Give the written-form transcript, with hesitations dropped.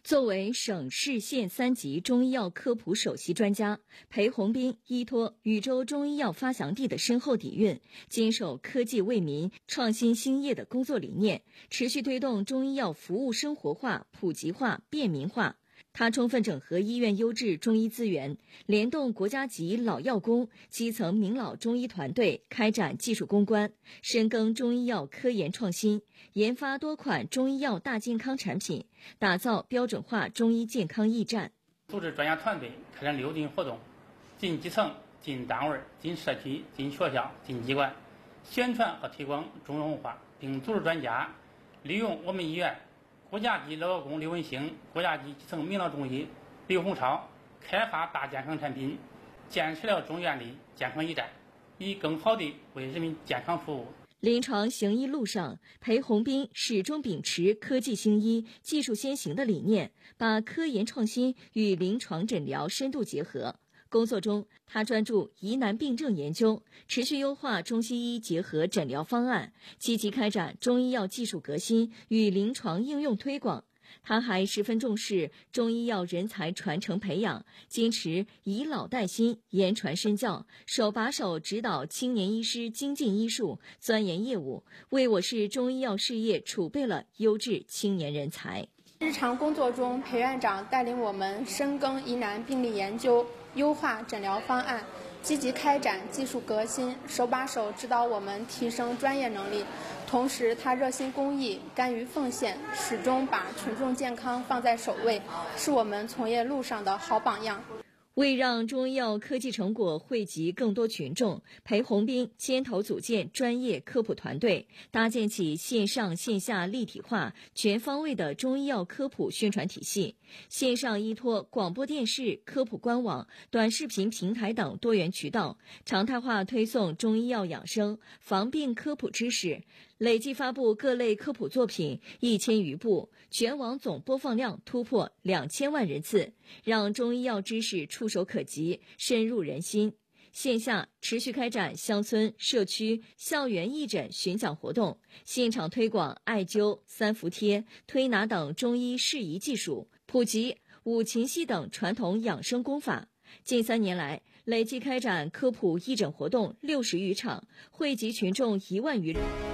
作为省市县3级中医药科普首席专家，裴宏斌依托禹州中医药发祥地的深厚底蕴，坚守科技为民、创新兴业的工作理念，持续推动中医药服务生活化、普及化、便民化。他充分整合医院优质中医资源，联动国家级老药工、基层名老中医团队，开展技术攻关，深耕中医药科研创新，研发多款中医药大健康产品，打造标准化中医健康驿站。 组织专家团队开展6轮活动，进基层、进单位、进社区、进学校、进机关，宣传和推广中医文化，并组织专家利用我们医院国家级老药工刘文兴、国家级基层名老中医刘洪超开发大健康产品，建设了中医院的健康驿站，以更好地为人民健康服务。 临床行医路上，裴宏斌始终秉持科技兴医、技术先行的理念，把科研创新与临床诊疗深度结合。工作中，他专注疑难病症研究，持续优化中西医结合诊疗方案，积极开展中医药技术革新与临床应用推广。他还十分重视中医药人才传承培养，坚持以老带新、言传身教，手把手指导青年医师精进医术、钻研业务，为我市中医药事业储备了优质青年人才。 日常工作中，裴院长带领我们深耕疑难病例研究，优化诊疗方案，积极开展技术革新，手把手指导我们提升专业能力。同时，他热心公益，甘于奉献，始终把群众健康放在首位，是我们从业路上的好榜样。 为让中医药科技成果惠及更多群众，裴宏斌牵头组建专业科普团队，搭建起线上线下立体化、全方位的中医药科普宣传体系。线上依托广播电视、科普官网、短视频平台等多元渠道，常态化推送中医药养生、防病科普知识，累计发布各类科普作品1000余部，全网总播放量突破2000万人次，让中医药知识触手可及，深入人心。线下持续开展乡村、社区、校园义诊巡讲活动，现场推广艾灸、三伏贴、推拿等中医适宜技术，普及五禽戏等传统养生功法。近3年来，累计开展科普义诊活动60余场，惠及群众1万余人。